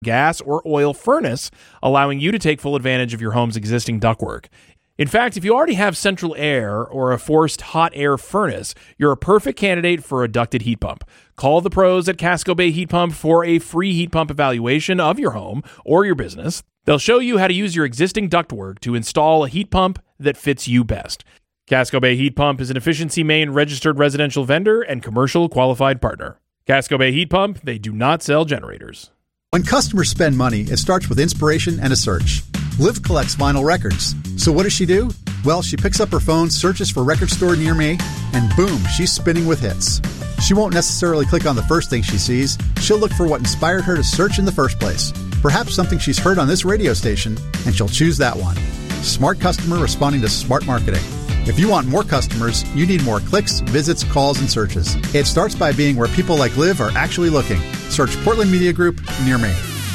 gas or oil furnace, allowing you to take full advantage of your home's existing ductwork. In fact, if you already have central air or a forced hot air furnace, you're a perfect candidate for a ducted heat pump. Call the pros at Casco Bay Heat Pump for a free heat pump evaluation of your home or your business. They'll show you how to use your existing ductwork to install a heat pump that fits you best. Casco Bay Heat Pump is an Efficiency Maine registered residential vendor and commercial qualified partner. Casco Bay Heat Pump, they do not sell generators. When customers spend money, it starts with inspiration and a search. Liv collects vinyl records. So what does she do? Well, she picks up her phone, searches for record store near me, and boom, she's spinning with hits. She won't necessarily click on the first thing she sees. She'll look for what inspired her to search in the first place. Perhaps something she's heard on this radio station, and she'll choose that one. Smart customer responding to smart marketing. If you want more customers, you need more clicks, visits, calls, and searches. It starts by being where people like Liv are actually looking. Search Portland Media Group near me.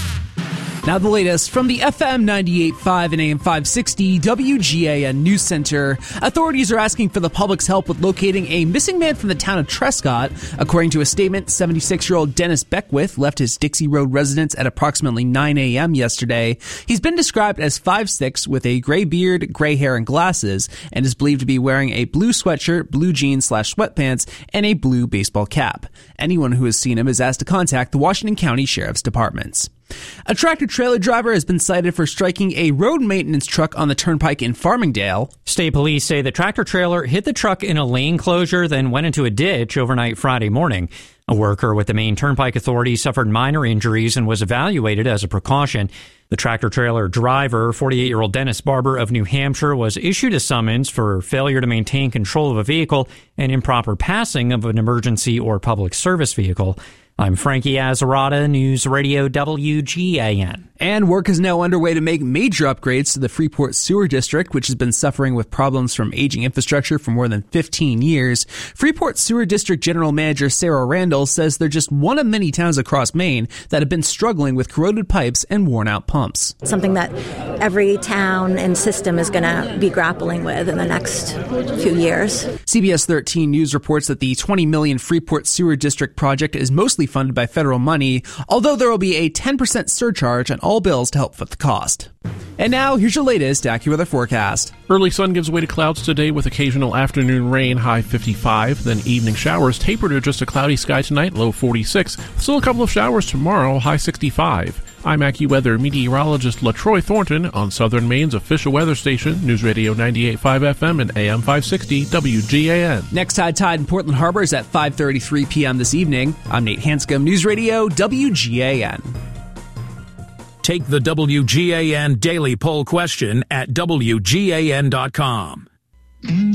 Now the latest from the FM 98.5 and AM 560 WGAN News Center. Authorities are asking for the public's help with locating a missing man from the town of Trescott. According to a statement, 76-year-old Dennis Beckwith left his Dixie Road residence at approximately 9 a.m. yesterday. He's been described as 5'6", with a gray beard, gray hair, and glasses, and is believed to be wearing a blue sweatshirt, blue jeans/sweatpants, and a blue baseball cap. Anyone who has seen him is asked to contact the Washington County Sheriff's Departments. A tractor-trailer driver has been cited for striking a road maintenance truck on the turnpike in Farmingdale. State police say the tractor-trailer hit the truck in a lane closure, then went into a ditch overnight Friday morning. A worker with the Maine Turnpike Authority suffered minor injuries and was evaluated as a precaution. The tractor-trailer driver, 48-year-old Dennis Barber of New Hampshire, was issued a summons for failure to maintain control of a vehicle and improper passing of an emergency or public service vehicle. I'm Frankie Azzarata, News Radio WGAN. And work is now underway to make major upgrades to the Freeport Sewer District, which has been suffering with problems from aging infrastructure for more than 15 years. Freeport Sewer District General Manager Sarah Randall says they're just one of many towns across Maine that have been struggling with corroded pipes and worn-out pumps. Something that every town and system is going to be grappling with in the next few years. CBS 13 News reports that the $20 million Freeport Sewer District project is mostly funded by federal money, although there will be a 10% surcharge on all bills to help foot the cost. And now, here's your latest AccuWeather forecast. Early sun gives way to clouds today with occasional afternoon rain, high 55. Then evening showers taper to just a cloudy sky tonight, low 46. Still a couple of showers tomorrow, high 65. I'm AccuWeather meteorologist LaTroy Thornton on Southern Maine's official weather station, News Radio 98.5 FM and AM 560 WGAN. Next high tide in Portland Harbor is at 5:33 p.m. this evening. I'm Nate Hanscom, News Radio WGAN. Take the WGAN Daily Poll question at WGAN.com.